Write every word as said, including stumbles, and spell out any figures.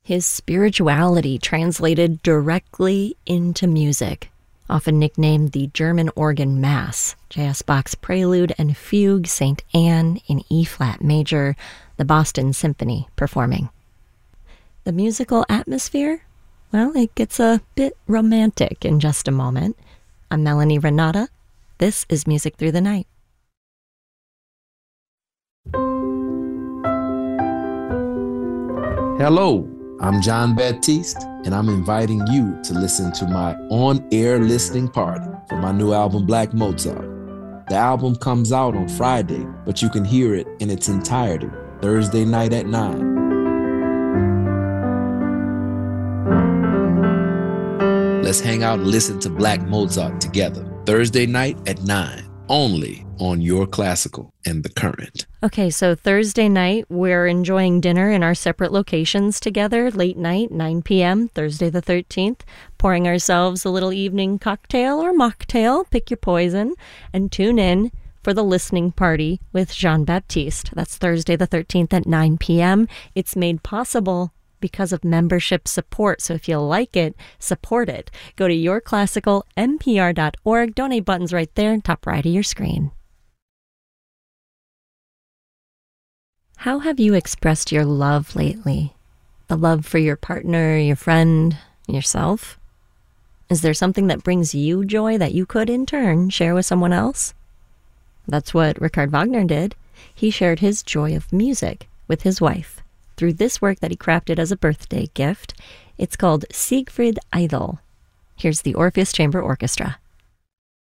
his spirituality translated directly into music. Often nicknamed the German organ Mass, J S. Bach's Prelude and Fugue Saint Anne in E-flat major, the Boston Symphony performing. The musical atmosphere? Well, it gets a bit romantic in just a moment. I'm Melanie Renata. This is Music Through the Night. Hello, I'm John Baptiste, and I'm inviting you to listen to my on-air listening party for my new album, Black Mozart. The album comes out on Friday, but you can hear it in its entirety Thursday night at nine. Let's hang out and listen to Black Mozart together, Thursday night at nine, only on Your Classical and The Current. Okay, so Thursday night, we're enjoying dinner in our separate locations together, late night, nine p.m., Thursday the thirteenth, pouring ourselves a little evening cocktail or mocktail, pick your poison, and tune in for the listening party with Jean-Baptiste. That's Thursday the thirteenth at nine p.m. It's made possible because of membership support, so if you like it, support it. Go to your classical n p r dot org, donate buttons right there, top right of your screen. How have you expressed your love lately? The love for your partner, your friend, yourself? Is there something that brings you joy that you could, in turn, share with someone else? That's what Richard Wagner did. He shared his joy of music with his wife through this work that he crafted as a birthday gift. It's called Siegfried Idyll. Here's the Orpheus Chamber Orchestra.